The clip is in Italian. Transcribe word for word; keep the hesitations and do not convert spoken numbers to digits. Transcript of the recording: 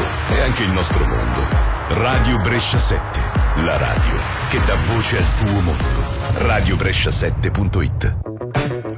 e anche il nostro mondo. Radio Brescia sette, la radio che dà voce al tuo mondo. radio brescia sette punto it.